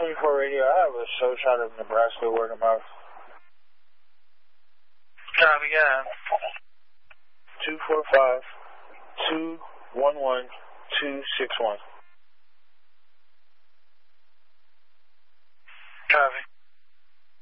24 radio, I have a show shot of Nebraska word of mouth. Copy, again. 245-211-261.